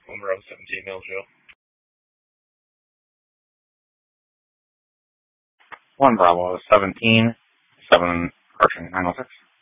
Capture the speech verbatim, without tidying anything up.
Monroe seventeen Millsville. One Bravo seventeen, seven approaching nine one six.